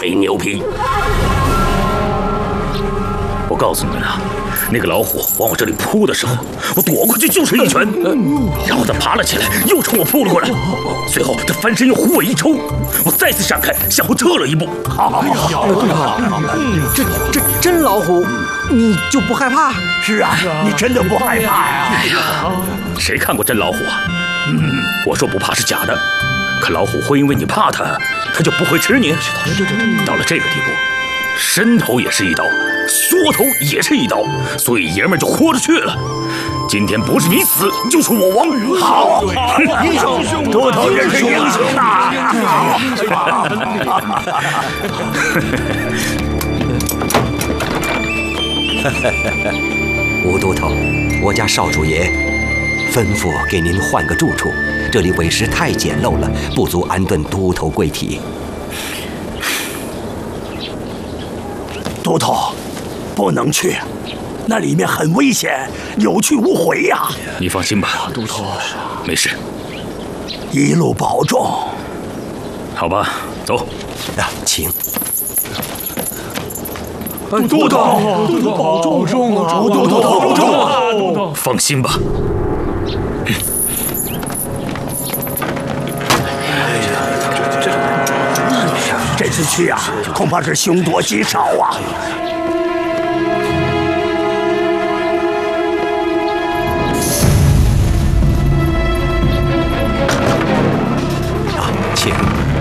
牛皮！我告诉你们啊，那个老虎往我这里扑的时候，我躲过去就是一拳，然后它爬了起来，又冲我扑了过来，随后它翻身又虎尾一抽，我再次闪开，向后撤了一步。 这真老虎，你就不害怕？ 是啊，你真的不害怕呀？ 谁看过真老虎啊？我说不怕是假的，可老虎会因为你怕它，它就不会吃你。到了这个地步，伸头也是一刀，缩头也是一刀，所以爷们儿就豁出去了。今天不是你死，就是我亡。 好，英雄，秃头真是英雄啊！ 吴都头，我家少主爷吩咐给您换个住处，这里委实太简陋了，不足安顿都头贵体。 都头，不能去，那里面很危险，有去无回呀。 你放心吧，都头，没事， 一路保重。 好吧，走。 请。 都头，保重啊！都头保重啊！ 放心吧。 这次去啊，恐怕是凶多吉少啊。